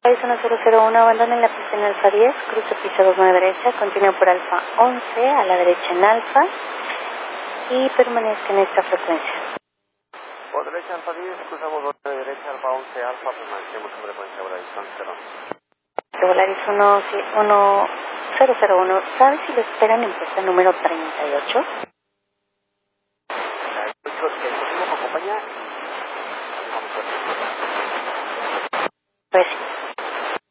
Es 1001, abandona en la pista en Alfa 10, cruce pista 29 derecha, continúa por Alfa 11, a la derecha en Alfa, y permanezca en esta frecuencia. Por derecha Alfa 10, cruzamos 9 derecha, Alfa 11, Alfa, permanecemos en frecuencia ahora distancia. Volaris 1001, ¿sabe si lo esperan en pista número 38? ¿El próximo acompaña? Pues